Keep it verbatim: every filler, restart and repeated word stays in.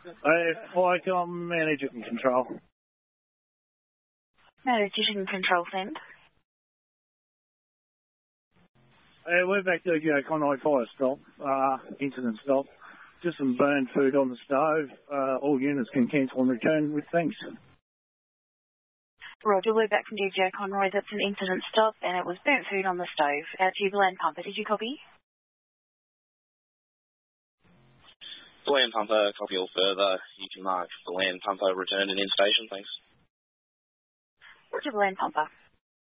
Uh, like I'm manager and control. Manager and control, send. Uh, we're back to the Conroy fire stop, uh, incident stop. Just some burned food on the stove. Uh, all units can cancel and return with thanks. Roger, we're back from D J Conroy. That's an incident stop, and it was burnt food on the stove. Uh, to the land pumper, did you copy? The land pumper, copy all further. You can mark the land pumper returned and in station, thanks. Roger, the land pumper.